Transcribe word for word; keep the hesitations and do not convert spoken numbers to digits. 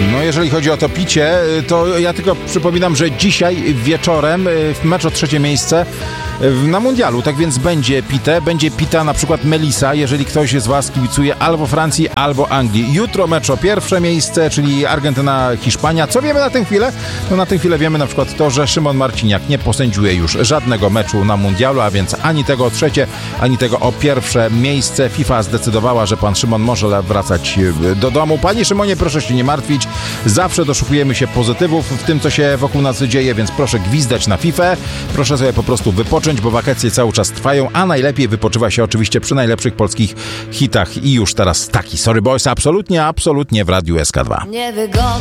No jeżeli chodzi o to picie, to ja tylko przypominam, że dzisiaj wieczorem w mecz o trzecie miejsce na mundialu, tak więc będzie pite, będzie pita na przykład Melisa, jeżeli ktoś z was kibicuje albo Francji, albo Anglii. Jutro mecz o pierwsze miejsce, czyli Argentyna, Hiszpania. Co wiemy na tę chwilę? No na tę chwilę wiemy na przykład to, że Szymon Marciniak nie posędziuje już żadnego meczu na mundialu, a więc ani tego o trzecie, ani tego o pierwsze miejsce. FIFA zdecydowała, że pan Szymon może wracać do domu. Panie Szymonie, proszę się nie martwić. Zawsze doszukujemy się pozytywów w tym, co się wokół nas dzieje, więc proszę gwizdać na FIFA. Proszę sobie po prostu wypocząć, bo wakacje cały czas trwają, a najlepiej wypoczywa się oczywiście przy najlepszych polskich hitach. I już teraz taki Sorry Boys absolutnie, absolutnie w Radiu S K dwa. Niewygodne.